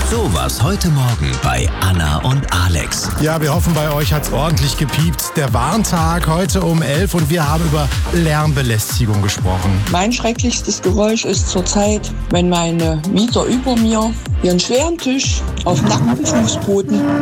So war's heute Morgen bei Anna und Alex. Ja, wir hoffen, bei euch hat's ordentlich gepiept. Der Warntag heute um 11 und wir haben über Lärmbelästigung gesprochen. Mein schrecklichstes Geräusch ist zurzeit, wenn meine Mieter über mir ihren schweren Tisch auf nacktem Fußboden